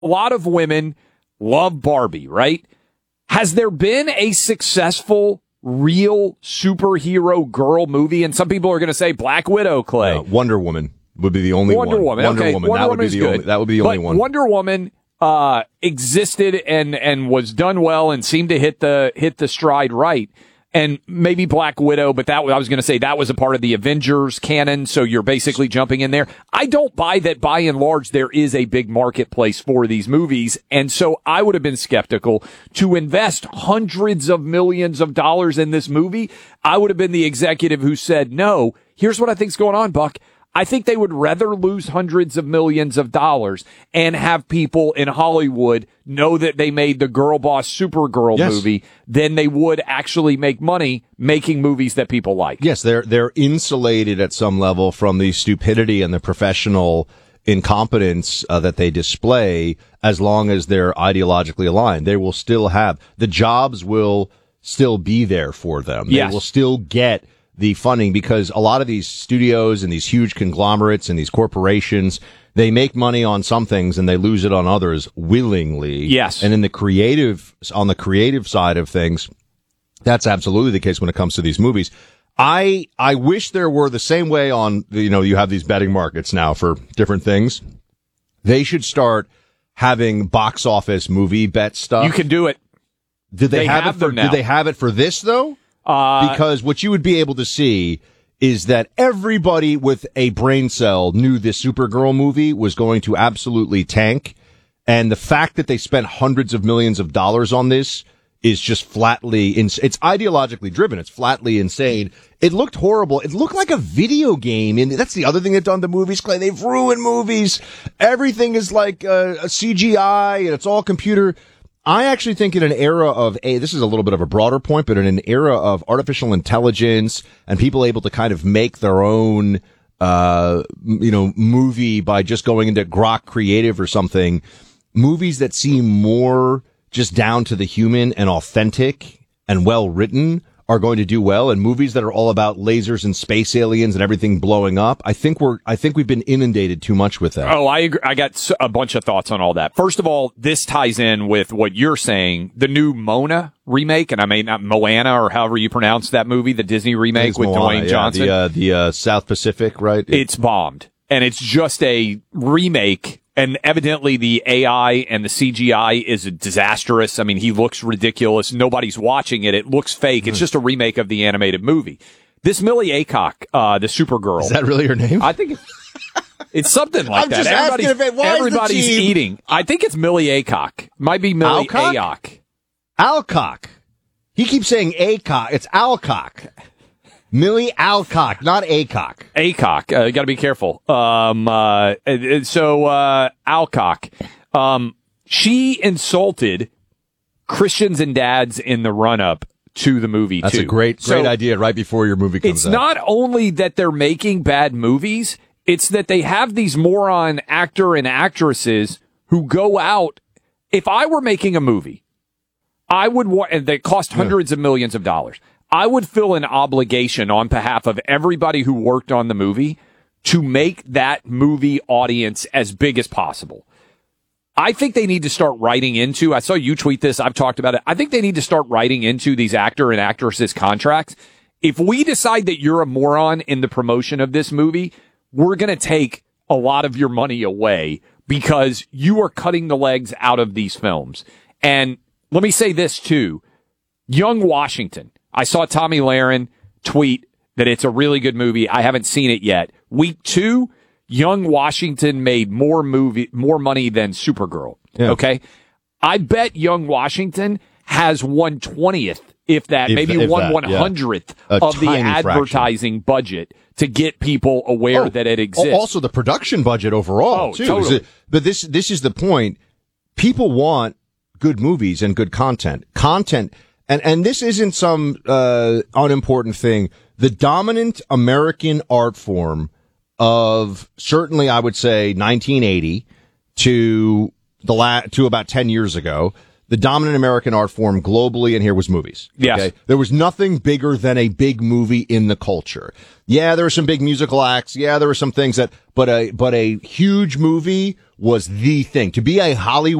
a lot of women love Barbie, right? Has there been a successful real superhero girl movie? And some people are going to say Black Widow, Clay. Wonder Woman would be the only Wonder one. Woman. Wonder Okay. Woman. Wonder That Woman would be the only. That would be the only one. Wonder Woman existed and was done well and seemed to hit the stride right. And maybe Black Widow, but I was going to say that was a part of the Avengers canon, so you're basically jumping in there. I don't buy that by and large there is a big marketplace for these movies, and so I would have been skeptical to invest hundreds of millions of dollars in this movie. I would have been the executive who said, no, here's what I think's going on, Buck. I think they would rather lose hundreds of millions of dollars and have people in Hollywood know that they made the Girl Boss Supergirl movie than they would actually make money making movies that people like. Yes, they're insulated at some level from the stupidity and the professional incompetence that they display as long as they're ideologically aligned. They will still have, the jobs will still be there for them. Yes. They will still get the funding because a lot of these studios and these huge conglomerates and these corporations, they make money on some things and they lose it on others willingly. Yes. And on the creative side of things, that's absolutely the case when it comes to these movies. I wish there were the same way on, you have these betting markets now for different things. They should start having box office movie bet stuff. You can do it. Did they have it for, now. Did they have it for this though? Because what you would be able to see is that everybody with a brain cell knew this Supergirl movie was going to absolutely tank. And the fact that they spent hundreds of millions of dollars on this is just flatly, it's ideologically driven. It's flatly insane. It looked horrible. It looked like a video game. And that's the other thing they've done to movies, Clay. They've ruined movies. Everything is like a CGI and it's all computer. I actually think in an era of this is a little bit of a broader point, but in an era of artificial intelligence and people able to kind of make their own, movie by just going into Grok Creative or something, movies that seem more just down to the human and authentic and well written are going to do well, and movies that are all about lasers and space aliens and everything blowing up, I think we've been inundated too much with that. Oh, I agree. I got a bunch of thoughts on all that. First of all, this ties in with what you're saying, the new Mona remake, and I may not Moana or however you pronounce that movie, the Disney remake with Moana, Dwayne Johnson. The South Pacific, right? It's bombed, and it's just a remake. And evidently the AI and the CGI is disastrous. I mean, he looks ridiculous. Nobody's watching it. It looks fake. It's just a remake of the animated movie. This Millie Aycock, the Supergirl. Is that really her name? I think it's something like I'm that. just asking if Everybody's eating. I think it's Millie Aycock. Might be Millie Aycock. Alcock. He keeps saying Aycock. It's Alcock. Millie Alcock, not Aycock. Aycock. You got to be careful. Alcock. She insulted Christians and dads in the run-up to the movie, That's too. a great idea right before your movie comes out. It's not only that they're making bad movies, it's that they have these moron actor and actresses who go out. If I were making a movie, I would want, and that cost hundreds of millions of dollars, I would feel an obligation on behalf of everybody who worked on the movie to make that movie audience as big as possible. I think they need to start writing into, I saw you tweet this, I've talked about it, I think they need to start writing into these actor and actresses contracts. If we decide that you're a moron in the promotion of this movie, we're going to take a lot of your money away because you are cutting the legs out of these films. And let me say this too, Young Washington. I saw Tommy Lahren tweet that it's a really good movie. I haven't seen it yet. Week 2, Young Washington made more money than Supergirl. Yeah. Okay. I bet Young Washington has 1/20th, if that, maybe 1/100th of the advertising budget to get people aware that it exists. Also the production budget overall, too. Totally. But this is the point. People want good movies and good content. And this isn't some unimportant thing. The dominant American art form of certainly, I would say, 1980 to about 10 years ago, the dominant American art form globally in here was movies. Yes. Okay? There was nothing bigger than a big movie in the culture. Yeah, there were some big musical acts. Yeah, there were some things but a huge movie was the thing. To be a Hollywood